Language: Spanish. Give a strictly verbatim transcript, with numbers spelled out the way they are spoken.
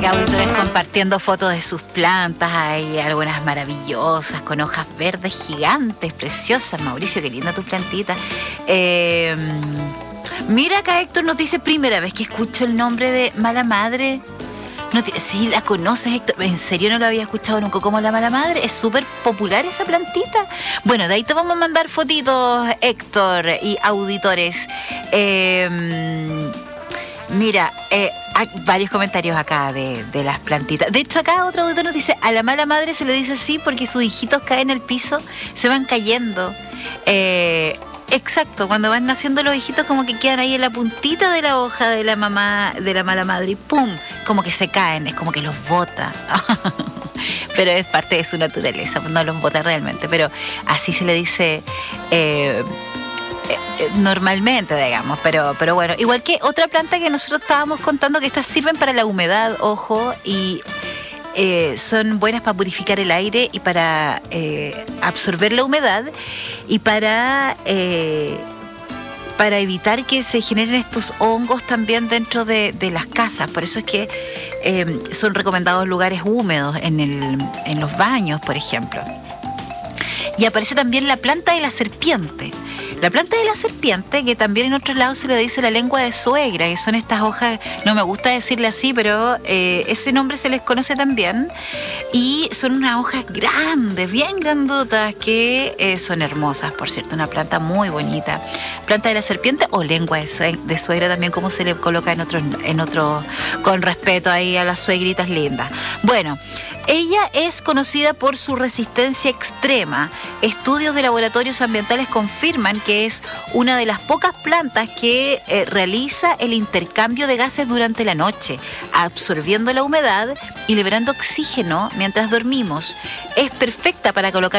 acá auditores compartiendo fotos de sus plantas. Hay algunas maravillosas con hojas verdes gigantes, preciosas. Mauricio, qué linda tu plantita. Eh, mira, acá Héctor nos dice: primera vez que escucho el nombre de Mala Madre. No te, sí, la conoces, Héctor. ¿En serio no lo había escuchado nunca como la Mala Madre? Es súper popular esa plantita. Bueno, de ahí te vamos a mandar fotitos, Héctor, y auditores. Eh, mira, eh, hay varios comentarios acá de, de las plantitas. De hecho, acá otro auditor nos dice: a la Mala Madre se le dice así porque sus hijitos caen en el piso, se van cayendo. Eh... Exacto, cuando van naciendo los hijitos como que quedan ahí en la puntita de la hoja de la mamá, de la Mala Madre, y ¡pum! Como que se caen, es como que los bota. Pero es parte de su naturaleza, no los bota realmente, pero así se le dice eh, eh, normalmente, digamos. Pero, pero bueno, igual que otra planta que nosotros estábamos contando, que estas sirven para la humedad, ojo, y... Eh, son buenas para purificar el aire y para eh, absorber la humedad y para, eh, para evitar que se generen estos hongos también dentro de, de las casas. Por eso es que eh, son recomendados lugares húmedos en, el, en los baños, por ejemplo. Y aparece también la planta de la serpiente. La planta de la serpiente, que también en otros lados se le dice la lengua de suegra, que son estas hojas, no me gusta decirle así, pero eh, ese nombre se les conoce también, y son unas hojas grandes, bien grandotas, que eh, son hermosas, por cierto, una planta muy bonita. Planta de la serpiente o lengua de suegra también, como se le coloca en otros, en otros, con respeto ahí a las suegritas lindas. Bueno, ella es conocida por su resistencia extrema. Estudios de laboratorios ambientales confirman que es una de las pocas plantas que eh, realiza el intercambio de gases durante la noche, absorbiendo la humedad y liberando oxígeno mientras dormimos. Es perfecta para colocar